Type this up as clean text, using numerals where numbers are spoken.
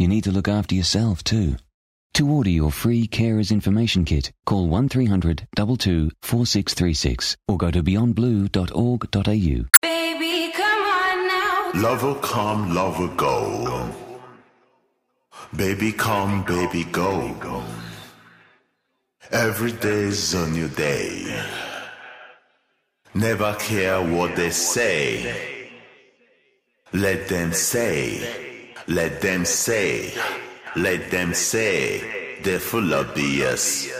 you need to look after yourself too. To order your free Carers Information Kit, call 1300 22 4636 or go to beyondblue.org.au. Baby, come on now. Love will come, love will go. Baby come, baby go. Every day's a new day. Never care what they say. Let them say, let them say, let them say, they're full of BS.